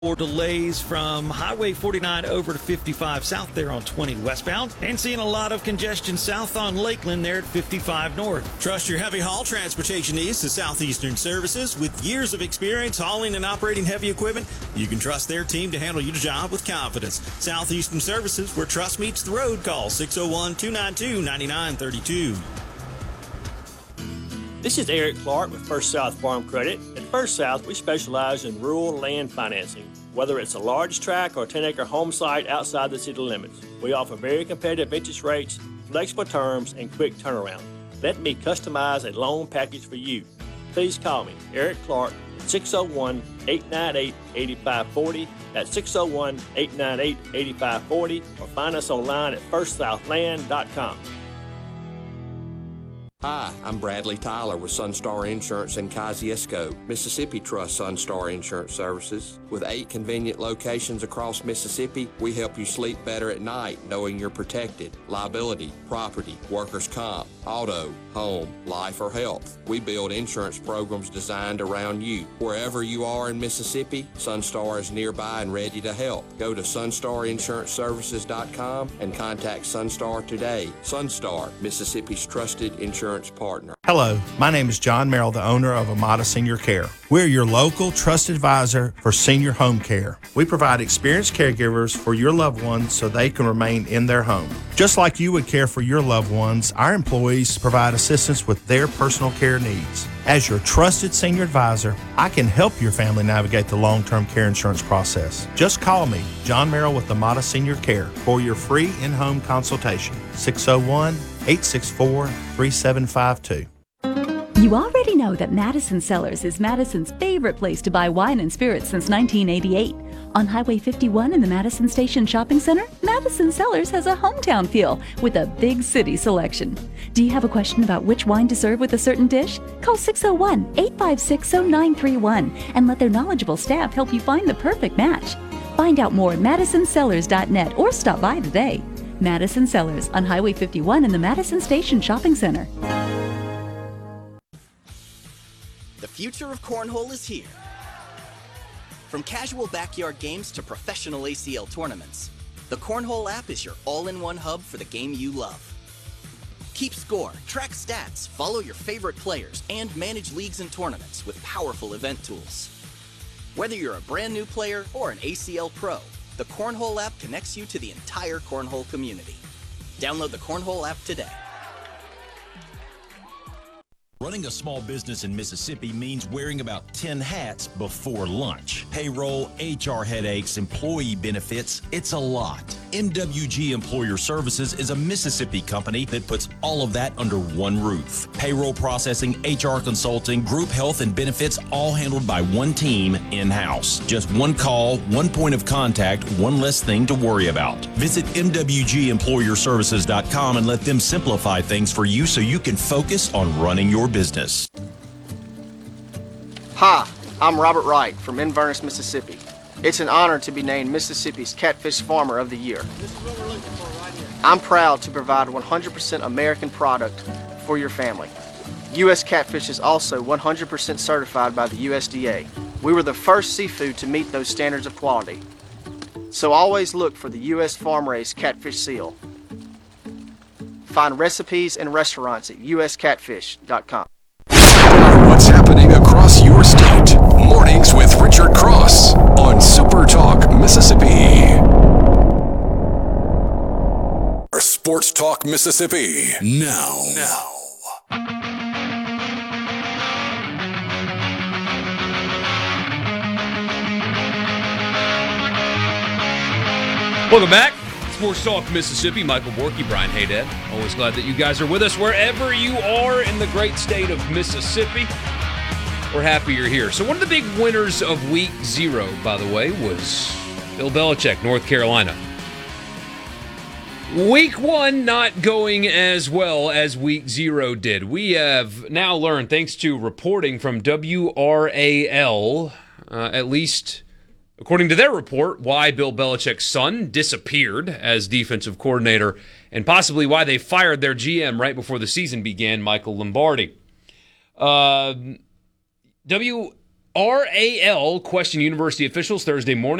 Or delays from Highway 49 over to 55 south there on 20 westbound, and seeing a lot of congestion south on Lakeland there at 55 north. Trust your heavy haul transportation needs to Southeastern Services. With years of experience hauling and operating heavy equipment, you can trust their team to handle your job with confidence. Southeastern Services, where trust meets the road. Call 601-292-9932. This is Eric Clark with First South Farm Credit. At First South, we specialize in rural land financing. Whether it's a large tract or 10-acre home site outside the city limits, we offer very competitive interest rates, flexible terms, and quick turnaround. Let me customize a loan package for you. Please call me, Eric Clark, at 601-898-8540. That's 601-898-8540, or find us online at firstsouthland.com. Hi, I'm Bradley Tyler with Sunstar Insurance in Kosciuszko, Mississippi Trust Sunstar Insurance Services. With 8 convenient locations across Mississippi, we help you sleep better at night knowing you're protected. Liability, property, workers' comp, auto, home, life, or health. We build insurance programs designed around you. Wherever you are in Mississippi, Sunstar is nearby and ready to help. Go to sunstarinsuranceservices.com and contact Sunstar today. Sunstar, Mississippi's trusted insurance partner. Hello, my name is John Merrill, the owner of Amada Senior Care. We're your local trusted advisor for senior home care. We provide experienced caregivers for your loved ones so they can remain in their home. Just like you would care for your loved ones, our employees provide assistance with their personal care needs. As your trusted senior advisor, I can help your family navigate the long-term care insurance process. Just call me, John Merrill with Amada Senior Care, for your free in-home consultation. 601-864-3752. You already know that Madison Cellars is Madison's favorite place to buy wine and spirits since 1988. On Highway 51 in the Madison Station Shopping Center, Madison Cellars has a hometown feel with a big city selection. Do you have a question about which wine to serve with a certain dish? Call 601-856-0931 and let their knowledgeable staff help you find the perfect match. Find out more at MadisonCellars.net or stop by today. Madison Cellars on Highway 51 in the Madison Station Shopping Center. The future of cornhole is here. From casual backyard games to professional ACL tournaments, the Cornhole app is your all-in-one hub for the game you love. Keep score, track stats, follow your favorite players, and manage leagues and tournaments with powerful event tools. Whether you're a brand new player or an ACL pro, the Cornhole app connects you to the entire cornhole community. Download the Cornhole app today. Running a small business in Mississippi means wearing about 10 hats before lunch. Payroll, HR headaches, employee benefits, it's a lot. MWG Employer Services is a Mississippi company that puts all of that under one roof. Payroll processing, HR consulting, group health and benefits, all handled by one team in-house. Just one call, one point of contact, one less thing to worry about. Visit MWGEmployerServices.com and let them simplify things for you so you can focus on running your business. Hi, I'm Robert Wright from Inverness, Mississippi. It's an honor to be named Mississippi's Catfish Farmer of the Year. I'm proud to provide 100% American product for your family. U.S. Catfish is also 100% certified by the USDA. We were the first seafood to meet those standards of quality. So always look for the U.S. farm-raised catfish seal. Find recipes and restaurants at uscatfish.com. What's happening across your state? Mornings with Richard Cross on Super Talk Mississippi. Sports Talk Mississippi. Now. Welcome back. Sports Talk Mississippi. Michael Borky, Brian Haydad. Always glad that you guys are with us wherever you are in the great state of Mississippi. We're happy you're here. So one of the big winners of Week 0, by the way, was Bill Belichick, North Carolina. Week 1 not going as well as Week 0 did. We have now learned, thanks to reporting from WRAL, at least according to their report, why Bill Belichick's son disappeared as defensive coordinator and possibly why they fired their GM right before the season began, Michael Lombardi. WRAL RAL questioned university officials Thursday morning